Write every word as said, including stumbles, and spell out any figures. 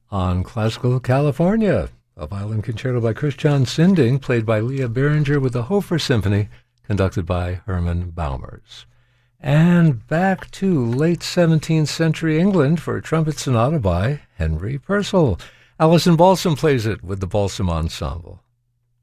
On Classical California, a violin concerto by Christian Sinding, played by Leah Beringer with the Hofer Symphony, conducted by Herman Baumers. And back to late seventeenth century England for a trumpet sonata by Henry Purcell. Alison Balsom plays it with the Balsom Ensemble.